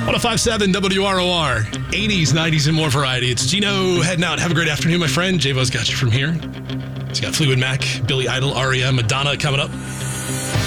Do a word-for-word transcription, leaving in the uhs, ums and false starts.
one oh five point seven W R O R, eighties, nineties, and more variety. It's Gino heading out. Have a great afternoon, my friend. J-Bo's got you from here. He's got Fleetwood Mac, Billy Idol, R E M, Madonna coming up.